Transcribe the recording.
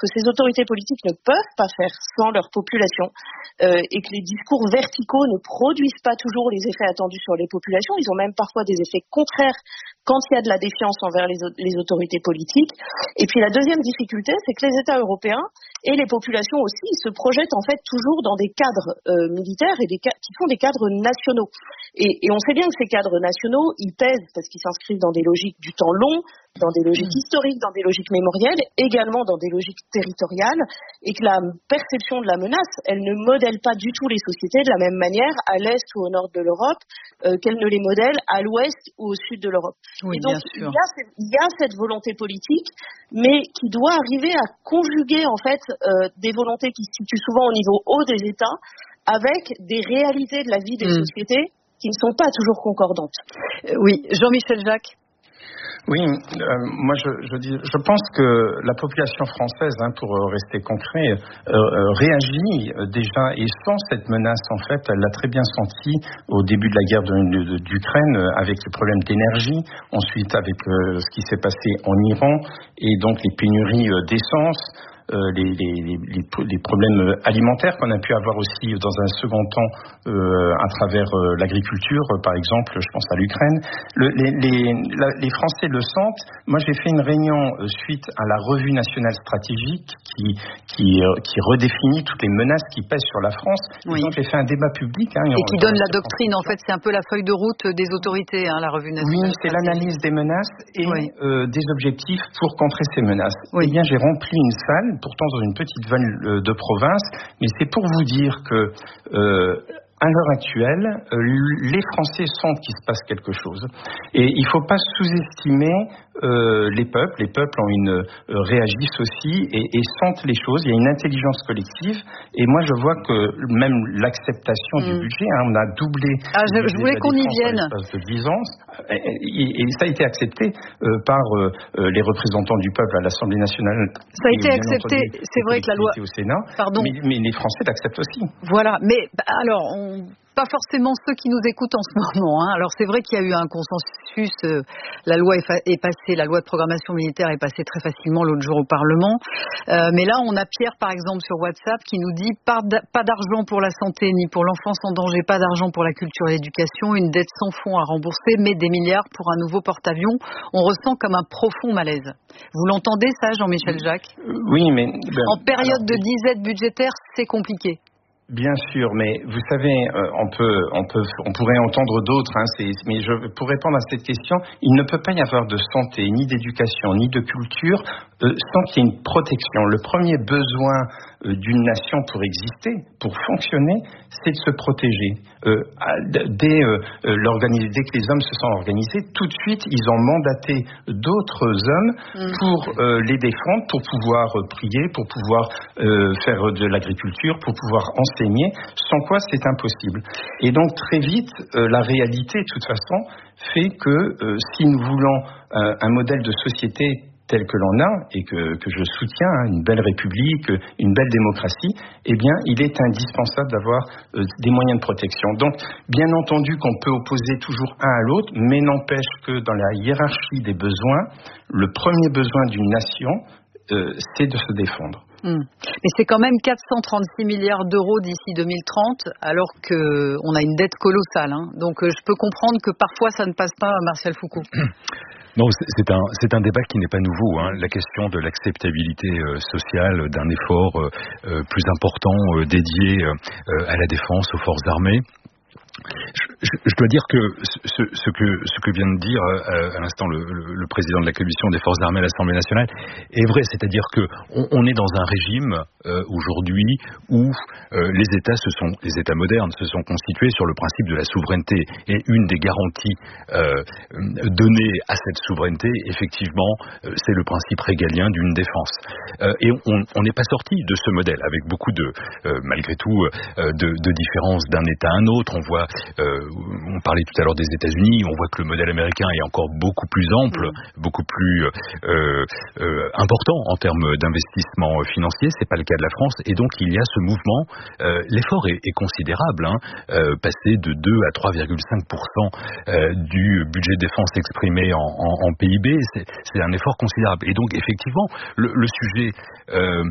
que ces autorités politiques ne peuvent pas faire sans leur population et que les discours verticaux ne produisent pas toujours les effets attendus sur les populations. Ils ont même parfois des effets contraires quand il y a de la défiance envers les autorités politiques. Et puis la deuxième difficulté, c'est que les États européens et les populations aussi se projettent en fait toujours dans des cadres militaires et qui sont des cadres nationaux. Et on sait bien que ces cadres nationaux, ils pèsent parce qu'ils s'inscrivent dans des logiques du temps long, dans des logiques historiques, dans des logiques mémorielles, également dans des logiques territoriales, et que la perception de la menace, elle ne modèle pas du tout les sociétés de la même manière à l'est ou au nord de l'Europe qu'elle ne les modèle à l'ouest ou au sud de l'Europe. Oui, et donc, bien sûr. il y a cette volonté politique, mais qui doit arriver à conjuguer en fait des volontés qui se situent souvent au niveau haut des États avec des réalités de la vie des sociétés qui ne sont pas toujours concordantes. Oui, Jean-Michel Jacques. Oui, moi je pense que la population française, pour rester concret, réagit déjà et sent cette menace. En fait, elle l'a très bien senti au début de la guerre d'Ukraine avec le problème d'énergie, ensuite avec ce qui s'est passé en Iran et donc les pénuries d'essence. Les problèmes alimentaires qu'on a pu avoir aussi dans un second temps à travers l'agriculture, par exemple, je pense à l'Ukraine. Les Français le sentent. Moi, j'ai fait une réunion suite à la revue nationale stratégique qui redéfinit toutes les menaces qui pèsent sur la France. Oui. Donc, j'ai fait un débat public. Et qui donne la doctrine, en fait, c'est un peu la feuille de route des autorités, la revue nationale. Oui, c'est l'analyse des menaces et des objectifs pour contrer ces menaces. Oui. Eh bien, j'ai rempli une salle, pourtant dans une petite ville de province, mais c'est pour vous dire que à l'heure actuelle, les Français sentent qu'il se passe quelque chose. Et il ne faut pas sous-estimer les peuples. Les peuples réagissent aussi et sentent les choses. Il y a une intelligence collective. Et moi, je vois que même l'acceptation du budget, on a doublé. Je voulais qu'on y vienne. De 10 ans, et ça a été accepté par les représentants du peuple à l'Assemblée nationale. Ça a été accepté. C'est vrai que la loi au Sénat. Pardon. Mais les Français l'acceptent aussi. Voilà. Mais alors, pas forcément ceux qui nous écoutent en ce moment. Alors c'est vrai qu'il y a eu un consensus. La loi est passée, la loi de programmation militaire est passée très facilement l'autre jour au Parlement. Mais là, on a Pierre, par exemple, sur WhatsApp, qui nous dit pas d'argent pour la santé ni pour l'enfance en danger, pas d'argent pour la culture et l'éducation, une dette sans fonds à rembourser, mais des milliards pour un nouveau porte-avions. On ressent comme un profond malaise. Vous l'entendez ça, Jean-Michel Jacques ? Oui, mais en période de disette budgétaire, c'est compliqué. Bien sûr, mais vous savez, on pourrait entendre d'autres, mais pour répondre à cette question, il ne peut pas y avoir de santé, ni d'éducation, ni de culture, sans qu'il y ait une protection. Le premier besoin d'une nation pour exister, pour fonctionner, c'est de se protéger. Dès que les hommes se sont organisés, tout de suite, ils ont mandaté d'autres hommes pour les défendre, pour pouvoir prier, pour pouvoir faire de l'agriculture, pour pouvoir enseigner, sans quoi c'est impossible. Et donc très vite, la réalité, de toute façon, fait que si nous voulons un modèle de société tel que l'on a, et que je soutiens, une belle république, une belle démocratie, eh bien, il est indispensable d'avoir des moyens de protection. Donc, bien entendu qu'on peut opposer toujours un à l'autre, mais n'empêche que dans la hiérarchie des besoins, le premier besoin d'une nation, c'est de se défendre. Mais c'est quand même 436 milliards d'euros d'ici 2030, alors qu'on a une dette colossale. Donc je peux comprendre que parfois ça ne passe pas, Martial Foucault. Non, c'est un débat qui n'est pas nouveau. La question de l'acceptabilité sociale d'un effort plus important dédié à la défense, aux forces armées. Je dois dire que ce que vient de dire à l'instant le président de la commission des forces armées à l'Assemblée nationale est vrai, c'est-à-dire que on est dans un régime aujourd'hui où les États modernes se sont constitués sur le principe de la souveraineté, et une des garanties données à cette souveraineté, effectivement, c'est le principe régalien d'une défense. Et on n'est pas sorti de ce modèle, avec beaucoup malgré tout de différences d'un État à un autre. On voit on parlait tout à l'heure des États-Unis, on voit que le modèle américain est encore beaucoup plus ample, beaucoup plus important en termes d'investissement financier. C'est pas le cas de la France, et donc il y a ce mouvement. L'effort est considérable, passer de 2 à 3,5% du budget de défense exprimé en PIB, c'est un effort considérable. Et donc effectivement, le sujet